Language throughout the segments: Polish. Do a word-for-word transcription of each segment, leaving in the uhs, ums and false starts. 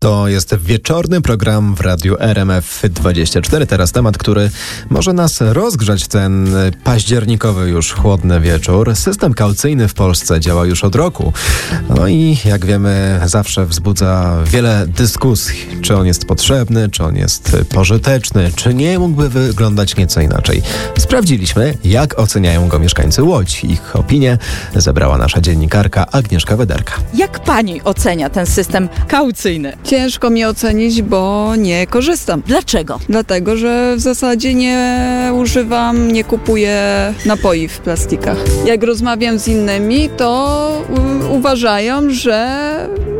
To jest wieczorny program w Radiu R M F dwadzieścia cztery. Teraz temat, który może nas rozgrzać w ten październikowy już chłodny wieczór. System kaucyjny w Polsce działa już od roku. No i jak wiemy, zawsze wzbudza wiele dyskusji. Czy on jest potrzebny, czy on jest pożyteczny, czy nie mógłby wyglądać nieco inaczej. Sprawdziliśmy, jak oceniają go mieszkańcy Łodzi. Ich opinię zebrała nasza dziennikarka Agnieszka Wyderka. Jak pani ocenia ten system kaucyjny? Ciężko mi ocenić, bo nie korzystam. Dlaczego? Dlatego, że w zasadzie nie używam, nie kupuję napoi w plastikach. Jak rozmawiam z innymi, to u- uważają, że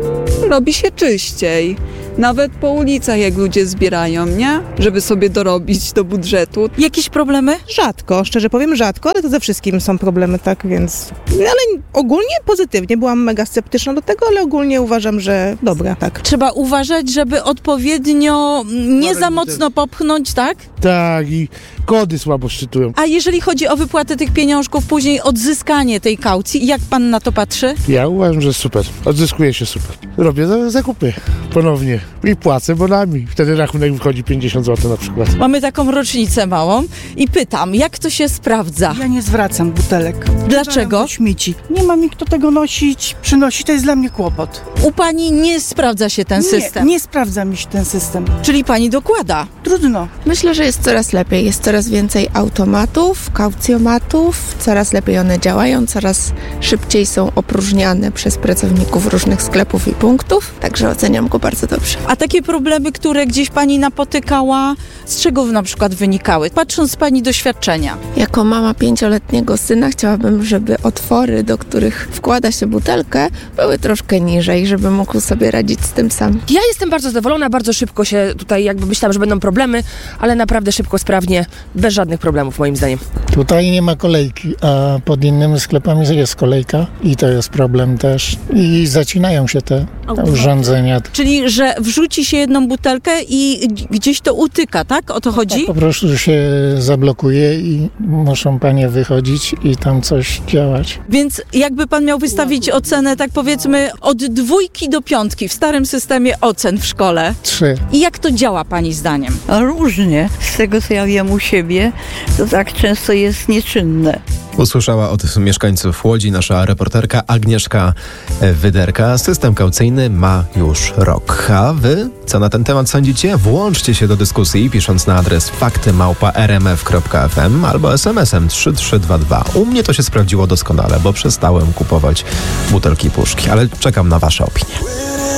robi się czyściej. Nawet po ulicach, jak ludzie zbierają, nie? Żeby sobie dorobić do budżetu. Jakieś problemy? Rzadko, szczerze powiem rzadko, ale to ze wszystkim są problemy, tak więc... Ale ogólnie pozytywnie, byłam mega sceptyczna do tego, ale ogólnie uważam, że dobra, tak. Trzeba uważać, żeby odpowiednio nie za mocno popchnąć, tak? Tak, i kody słabo szczytują. A jeżeli chodzi o wypłatę tych pieniążków, później odzyskanie tej kaucji, jak pan na to patrzy? Ja uważam, że super. Odzyskuje się super. Robię za- zakupy ponownie i płacę bonami. Wtedy rachunek wychodzi pięćdziesiąt złotych na przykład. Mamy taką rocznicę małą i pytam, jak to się sprawdza? Ja nie zwracam butelek. Dlaczego? Do śmieci. Nie ma mi kto tego nosić, przynosić, to jest dla mnie kłopot. U pani nie sprawdza się ten system, Nie, nie sprawdza mi się ten system. czyli pani dokłada. Trudno. Myślę, że jest coraz lepiej. Jest coraz więcej automatów, kaucjomatów, coraz lepiej one działają, coraz szybciej są opróżniane przez pracowników różnych sklepów i punktów, także oceniam go bardzo dobrze. A takie problemy, które gdzieś pani napotykała, z czego na przykład wynikały? Patrząc z pani doświadczenia. Jako mama pięcioletniego syna chciałabym, żeby otwory, do których wkłada się butelkę, były troszkę niżej, żeby mógł sobie radzić z tym sam. Ja jestem bardzo zadowolona, bardzo szybko się tutaj jakby myślałam, że będą problemy, ale naprawdę szybko, sprawnie, bez żadnych problemów moim zdaniem. Tutaj nie ma kolejki, a pod innymi sklepami jest kolejka i to jest problem też. I zacinają się te urządzenia. Czyli, że wrzuci się jedną butelkę i gdzieś to utyka, tak? O to chodzi? Po prostu się zablokuje i muszą panie wychodzić i tam coś działać. Więc jakby pan miał wystawić ocenę, tak powiedzmy, od dwójki do piątki w starym systemie ocen w szkole. Trzy. I jak to działa pani zdaniem? Różnie. Z tego, co ja wiem u siebie, to tak często jest nieczynne. Usłyszała od mieszkańców Łodzi nasza reporterka Agnieszka Wyderka. System kaucyjny ma już rok. A wy co na ten temat sądzicie? Włączcie się do dyskusji pisząc na adres fakty małpa r m f kropka f m albo es em esem trzy trzy dwa dwa. U mnie to się sprawdziło doskonale, bo przestałem kupować butelki i puszki, ale czekam na wasze opinie.